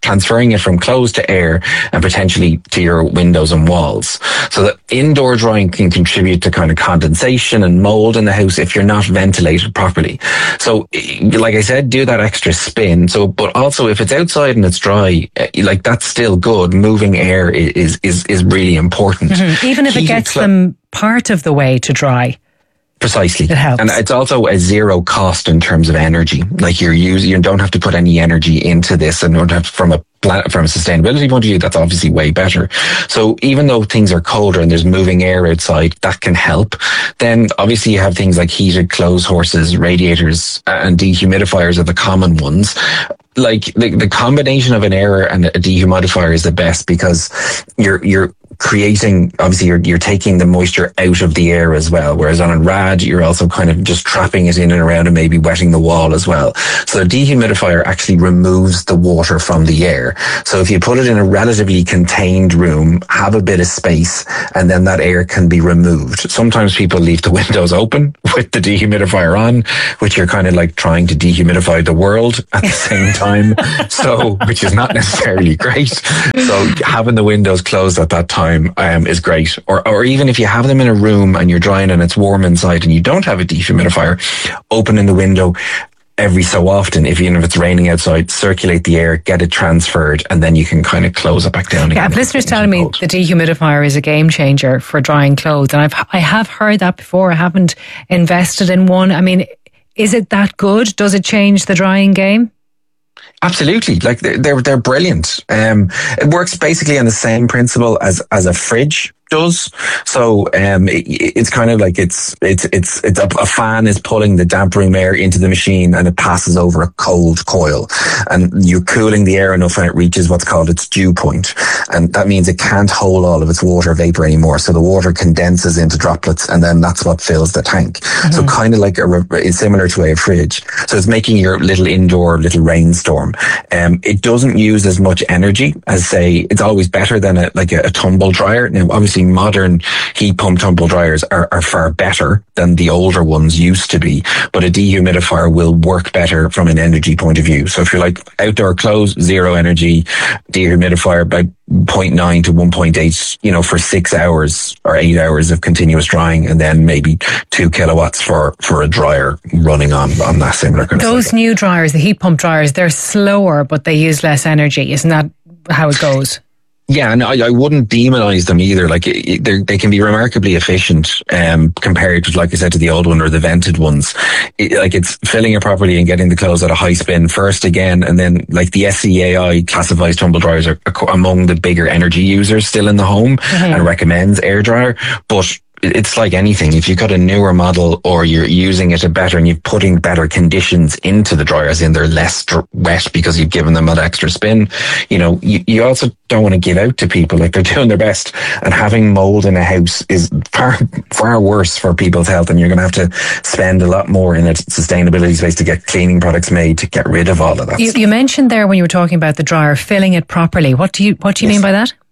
transferring it from closed to air and potentially to your windows and walls. So that indoor drying can contribute to kind of condensation and mold in the house if you're not ventilated properly. So, like I said, do that extra spin. So, but also if it's outside and it's dry, like that's still good. Moving air is really important. Mm-hmm. Even if it gets them part of the way to dry. Precisely. It helps. And it's also a zero cost in terms of energy. Like you don't have to put any energy into this, and don't have from a sustainability point of view, that's obviously way better. So even though things are colder and there's moving air outside, that can help. Then obviously you have things like heated clothes horses, radiators, and dehumidifiers are the common ones. Like the combination of an air and a dehumidifier is the best, because you're creating, obviously you're taking the moisture out of the air as well, whereas on a rad you're also kind of just trapping it in and around and maybe wetting the wall as well. So the dehumidifier actually removes the water from the air. So if you put it in a relatively contained room, have a bit of space, and then that air can be removed. Sometimes people leave the windows open with the dehumidifier on, which you're kind of like trying to dehumidify the world at the same time, so which is not necessarily great. So having the windows closed at that time is great. Or even if you have them in a room and you're drying and it's warm inside and you don't have a dehumidifier, opening the window every so often, even if it's raining outside, circulate the air, get it transferred, and then you can kind of close it back down again. Yeah, listeners telling me the dehumidifier is a game changer for drying clothes, and I have heard that before. I haven't invested in one. I mean, is it that good? Does it change the drying game? Absolutely. Like they're brilliant. It works basically on the same principle as a fridge does. So it's kind of like it's a fan is pulling the damp room air into the machine, and it passes over a cold coil, and you're cooling the air enough and it reaches what's called its dew point, and that means it can't hold all of its water vapor anymore, so the water condenses into droplets, and then that's what fills the tank. Mm-hmm. So kind of like it's similar to a fridge. So it's making your little indoor little rainstorm. It doesn't use as much energy as, say, it's always better than a tumble dryer. Now obviously modern heat pump tumble dryers are far better than the older ones used to be, but a dehumidifier will work better from an energy point of view. So if you're like outdoor clothes, zero energy, dehumidifier about 0.9 to 1.8, for 6 hours or 8 hours of continuous drying, and then maybe 2 kilowatts for a dryer running on that similar kind of Those cycle. new dryers, the heat pump dryers, they're slower, but they use less energy. Isn't that how it goes? Yeah, and I wouldn't demonize them either. Like they can be remarkably efficient compared to, like I said, to the old one or the vented ones. It's filling it properly and getting the clothes at a high spin first again, and then like the SCAI classifies tumble dryers are among the bigger energy users still in the home, mm-hmm. and recommends air dryer, but it's like anything. If you've got a newer model or you're using it better and you're putting better conditions into the dryers, they're less wet because you've given them that extra spin, you also don't want to give out to people. Like, they're doing their best, and having mold in a house is far, far worse for people's health, and you're going to have to spend a lot more in a sustainability space to get cleaning products made to get rid of all of that. You mentioned there when you were talking about the dryer, filling it properly. What do you mean by that?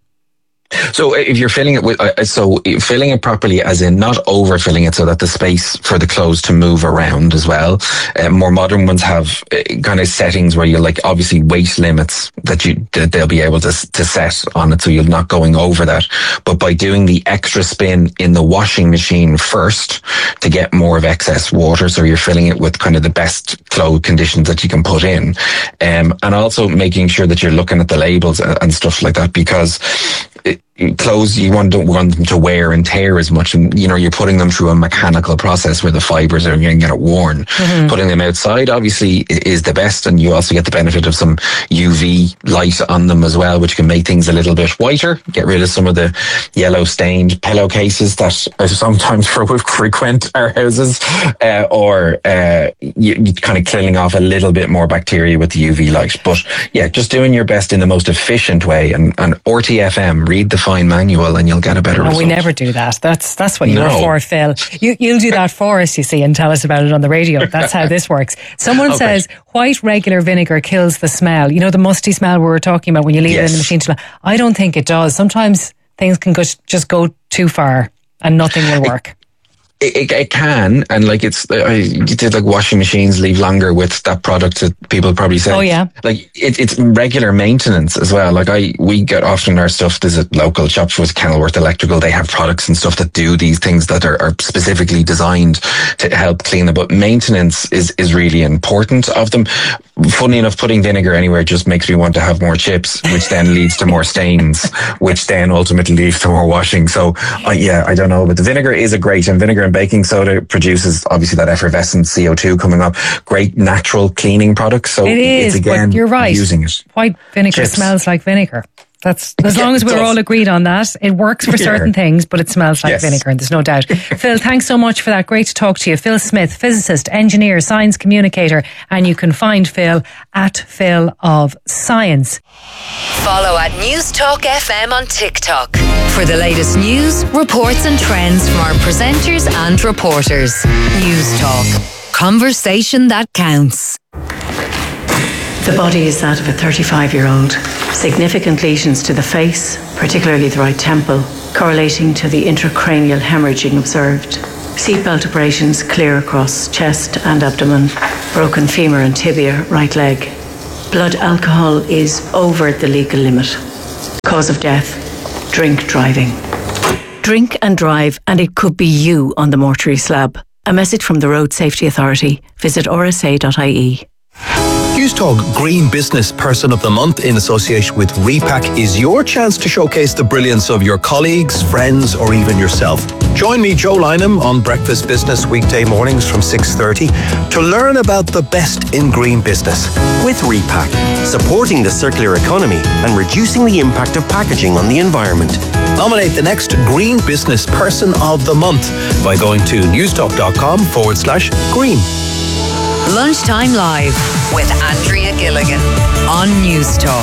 So if you're filling it filling it properly, as in not overfilling it so that the space for the clothes to move around as well. More modern ones have kind of settings where you're like, obviously weight limits that they'll be able to set on it, so you're not going over that. But by doing the extra spin in the washing machine first to get more of excess water, so you're filling it with kind of the best clothes conditions that you can put in, and also making sure that you're looking at the labels and stuff like that, because clothes, you don't want them to wear and tear as much, and you're putting them through a mechanical process where the fibers are going to get worn. Mm-hmm. Putting them outside obviously is the best, and you also get the benefit of some UV light on them as well, which can make things a little bit whiter, get rid of some of the yellow stained pillowcases that are sometimes frequent our houses, or you kind of killing off a little bit more bacteria with the UV light. But yeah, just doing your best in the most efficient way, and RTFM, read the fine manual and you'll get a better result. We never do that. That's what you're for, Phil. You'll do that for us, you see, and tell us about it on the radio. That's how this works. Someone says white regular vinegar kills the smell. The musty smell we were talking about when you leave it in the machine. I don't think it does. Sometimes things can just go too far and nothing will work. It can, and like you did like washing machines leave longer with that product that people probably say. Oh yeah. Like it's regular maintenance as well. Like we get often our stuff. There's a local shop with Kenilworth Electrical. They have products and stuff that do these things that are specifically designed to help clean them. But maintenance is really important of them. Funny enough, putting vinegar anywhere just makes me want to have more chips, which then leads to more stains, which then ultimately leads to more washing. So I don't know, but the vinegar is and vinegar and baking soda produces obviously that effervescent CO2 coming up. Great natural cleaning products. So it is, it's again, but you're right. Using it. White vinegar smells like vinegar. That's as long as we're all agreed on that. It works for certain things, but it smells like vinegar, and there's no doubt. Phil, thanks so much for that. Great to talk to you. Phil Smith, physicist, engineer, science communicator, and you can find Phil at Phil of Science. Follow at News Talk FM on TikTok for the latest news, reports, and trends from our presenters and reporters. News Talk, conversation that counts. The body is that of a 35-year-old. Significant lesions to the face, particularly the right temple, correlating to the intracranial hemorrhaging observed. Seatbelt abrasions clear across chest and abdomen, broken femur and tibia, right leg. Blood alcohol is over the legal limit. Cause of death, drink driving. Drink and drive, and it could be you on the mortuary slab. A message from the Road Safety Authority. Visit rsa.ie. News Talk Green Business Person of the Month in association with Repack is your chance to showcase the brilliance of your colleagues, friends, or even yourself. Join me, Joe Lynham, on Breakfast Business weekday mornings from 6:30 to learn about the best in green business. With Repack, supporting the circular economy and reducing the impact of packaging on the environment. Nominate the next Green Business Person of the Month by going to newstalk.com/green. Lunchtime Live with Andrea Gilligan on News Talk.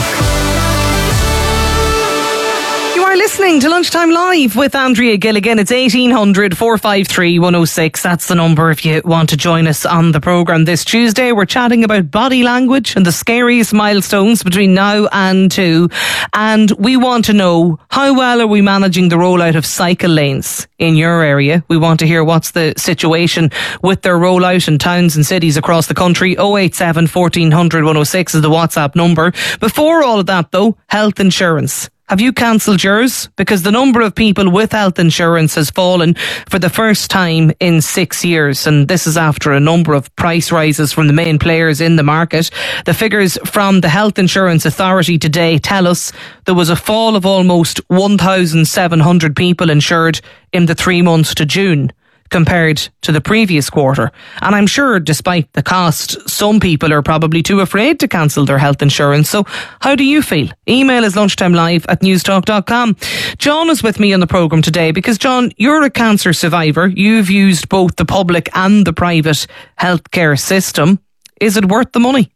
You are listening to Lunchtime Live with Andrea Gilligan. It's 1800 453 106. That's the number if you want to join us on the programme this Tuesday. We're chatting about body language and the scariest milestones between now and 2. And we want to know, how well are we managing the rollout of cycle lanes in your area? We want to hear what's the situation with their rollout in towns and cities across the country. 087 1400 106 is the WhatsApp number. Before all of that though, health insurance. Have you cancelled yours? Because the number of people with health insurance has fallen for the first time in 6 years. And this is after a number of price rises from the main players in the market. The figures from the Health Insurance Authority today tell us there was a fall of almost 1,700 people insured in the 3 months to June, compared to the previous quarter. And I'm sure despite the cost, some people are probably too afraid to cancel their health insurance. So how do you feel? Email is lunchtimelive@newstalk.com. John is with me on the programme today because, John, you're a cancer survivor. You've used both the public and the private healthcare system. Is it worth the money?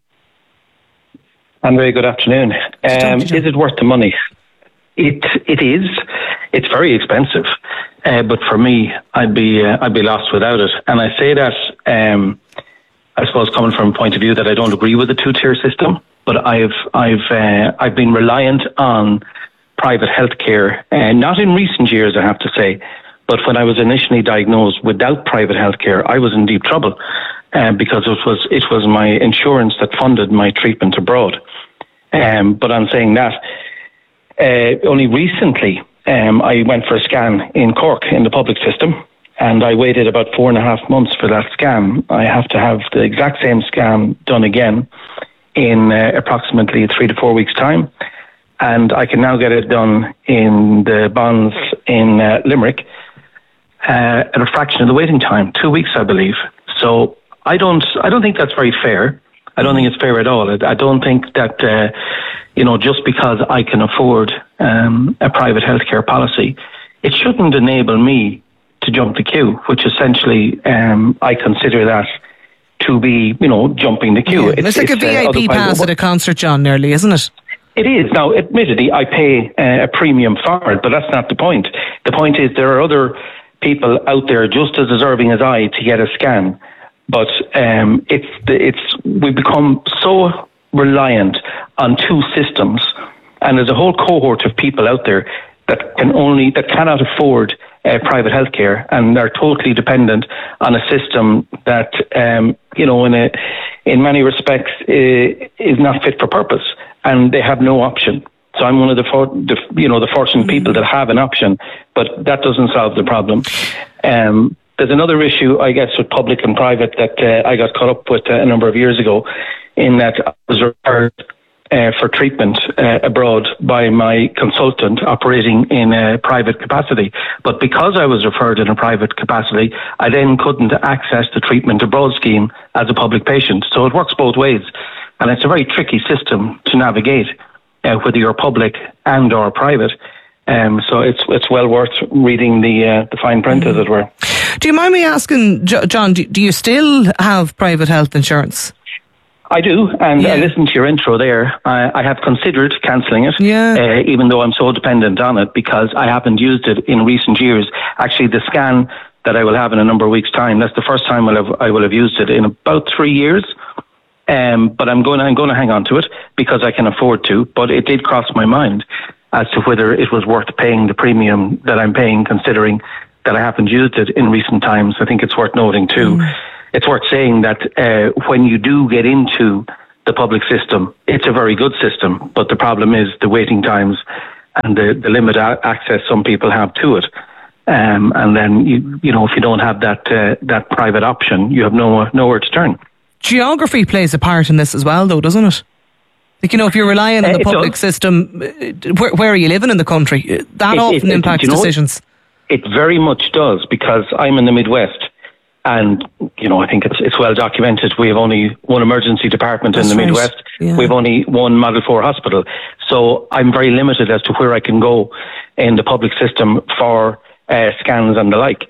Andrea, good afternoon. Is it worth the money? It is. It's very expensive. But for me, I'd be lost without it. And I say that, I suppose, coming from a point of view that I don't agree with the two-tier system. But I've been reliant on private healthcare, not in recent years, I have to say. But when I was initially diagnosed without private healthcare, I was in deep trouble because it was my insurance that funded my treatment abroad. But on saying that, only recently, I went for a scan in Cork in the public system, and I waited about 4.5 months for that scan. I have to have the exact same scan done again in approximately 3 to 4 weeks' time, and I can now get it done in the bonds in Limerick at a fraction of the waiting time, 2 weeks, I believe. So I don't think that's very fair. I don't think it's fair at all. I don't think that, just because I can afford a private healthcare policy, it shouldn't enable me to jump the queue, which essentially I consider that to be, jumping the queue. Yeah, it's like a VIP pass at a concert, John, nearly, isn't it? It is. Now, admittedly, I pay a premium for it, but that's not the point. The point is there are other people out there just as deserving as I to get a scan. But we've become so reliant on two systems, and there's a whole cohort of people out there that cannot afford private healthcare, and they're totally dependent on a system that, in many respects, is not fit for purpose, and they have no option. So I'm one of the fortunate people that have an option, but that doesn't solve the problem. There's another issue, I guess, with public and private that I got caught up with a number of years ago, in that I was referred for treatment abroad by my consultant operating in a private capacity. But because I was referred in a private capacity, I then couldn't access the treatment abroad scheme as a public patient. So it works both ways. And it's a very tricky system to navigate, whether you're public and or private. So it's well worth reading the fine print, as it were. Do you mind me asking, John, do you still have private health insurance? I do, and I listened to your intro there. I have considered cancelling it, even though I'm so dependent on it, because I haven't used it in recent years. Actually, the scan that I will have in a number of weeks' time, that's the first time I will have used it in about 3 years. But I'm going to hang on to it because I can afford to. But it did cross my mind as to whether it was worth paying the premium that I'm paying, considering that I haven't used it in recent times. I think it's worth noting too. It's worth saying that when you do get into the public system, it's a very good system, but the problem is the waiting times and the limited access some people have to it. And then, if you don't have that private option, you have nowhere to turn. Geography plays a part in this as well, though, doesn't it? Like, if you're relying on the public system, where are you living in the country? That often impacts decisions. It very much does, because I'm in the Midwest. And, I think it's well documented. We have only one emergency department in the Midwest. Yeah. We have only one Model 4 hospital. So I'm very limited as to where I can go in the public system for scans and the like.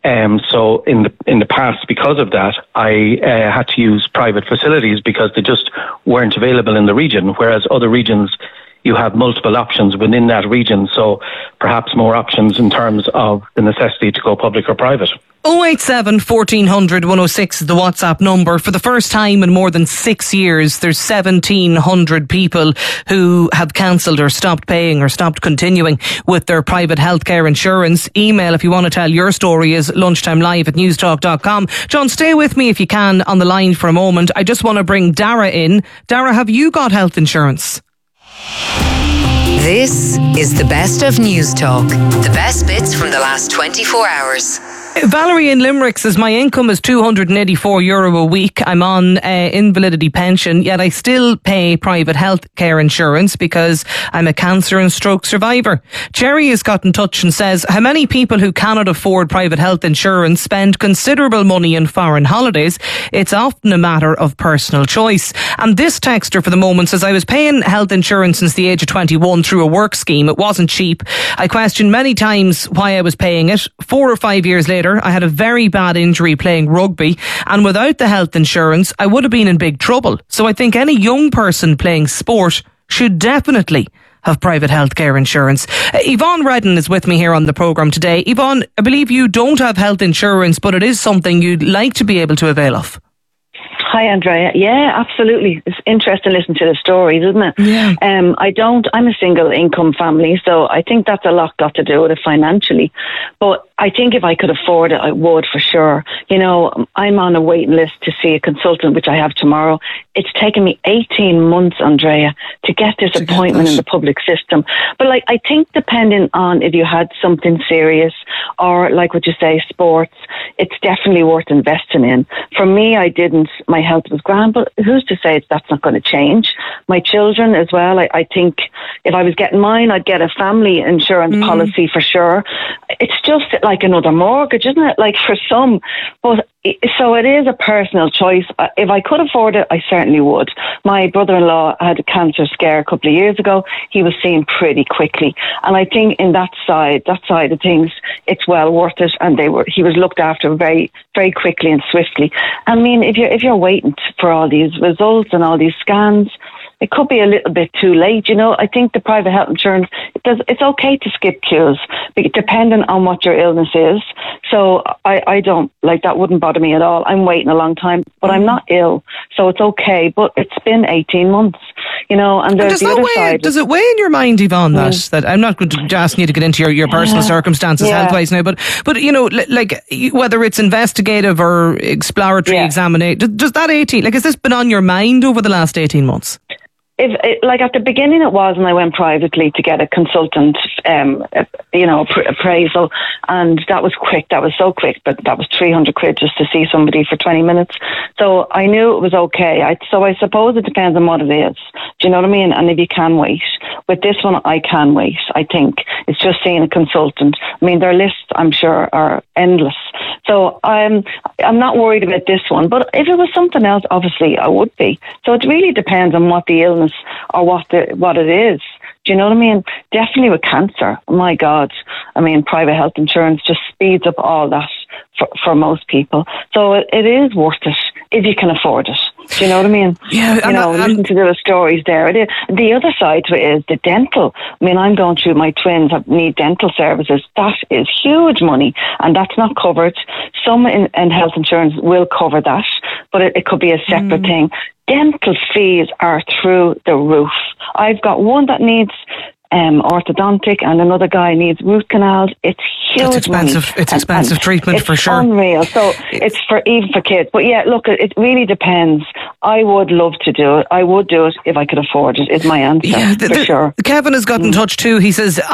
So in the past, because of that, I had to use private facilities because they just weren't available in the region, whereas other regions, you have multiple options within that region. So perhaps more options in terms of the necessity to go public or private. 087 1400 106 is the WhatsApp number. For the first time in more than 6 years, there's 1,700 people who have cancelled or stopped paying or stopped continuing with their private healthcare insurance. Email, if you want to tell your story, is lunchtimelive@newstalk.com. John, stay with me if you can on the line for a moment. I just want to bring Dara in. Dara, have you got health insurance? This is the best of News Talk. The best bits from the last 24 hours. Valerie in Limerick says, my income is €284 a week. I'm on invalidity pension, yet I still pay private health care insurance because I'm a cancer and stroke survivor. Jerry has got in touch and says, how many people who cannot afford private health insurance spend considerable money in foreign holidays? It's often a matter of personal choice. And this texter for the moment says, I was paying health insurance since the age of 21 through a work scheme. It wasn't cheap. I questioned many times why I was paying it. 4 or 5 years later, I had a very bad injury playing rugby, and without the health insurance, I would have been in big trouble. So I think any young person playing sport should definitely have private healthcare insurance. Yvonne Redden is with me here on the programme today. Yvonne, I believe you don't have health insurance, but it is something you'd like to be able to avail of. Hi, Andrea. Yeah, absolutely. It's interesting to listen to the stories, isn't it? Yeah. I'm a single income family, so I think that's a lot got to do with it financially. But I think if I could afford it, I would for sure. I'm on a waiting list to see a consultant, which I have tomorrow. It's taken me 18 months, Andrea, to get this appointment in the public system. But I think depending on if you had something serious or like what you say, sports, it's definitely worth investing in. For me, I didn't. My health was grand, but who's to say that's not going to change? My children as well. I think if I was getting mine, I'd get a family insurance policy for sure. It's just like another mortgage, isn't it? Like for some. But so it is a personal choice. If I could afford it, I certainly would. My brother-in-law had a cancer scare a couple of years ago. He was seen pretty quickly. And I think in that side of things, it's well worth it. And he was looked after very, very quickly and swiftly. I mean, if you're waiting for all these results and all these scans, it could be a little bit too late. I think the private health insurance, it's okay to skip queues, depending on what your illness is. So I don't, that wouldn't bother me at all. I'm waiting a long time, but I'm not ill, so it's okay. But it's been 18 months, and there's the other side. Does it weigh in your mind, Yvonne, that I'm not asking you to get into your personal circumstances health-wise now, but whether it's investigative or exploratory examination, does that 18, has this been on your mind over the last 18 months? At the beginning it was, and I went privately to get a consultant, appraisal, and that was quick. That was so quick, but that was 300 quid just to see somebody for 20 minutes. So I knew it was okay. So I suppose it depends on what it is. Do you know what I mean? And if you can wait. With this one, I can wait. I think it's just seeing a consultant. I mean, their lists, I'm sure, are endless. So I'm not worried about this one. But if it was something else, obviously I would be. So it really depends on what the illness or what it is. Do you know what I mean? Definitely with cancer. My God. I mean, private health insurance just speeds up all that for most people. So it is worth it if you can afford it. Do you know what I mean? Yeah. Listen to the stories there. The other side to it is the dental. I mean, I'm going through, my twins need dental services. That is huge money, and that's not covered. Some in health insurance will cover that, but it could be a separate thing. Dental fees are through the roof. I've got one that needs orthodontic, and another guy needs root canals. It's huge. It's expensive. Money. It's expensive treatment for sure. It's unreal. So it's even for kids. But yeah, look, it really depends. I would love to do it. I would do it if I could afford it. Is my answer for sure. Kevin has got in touch too. He says,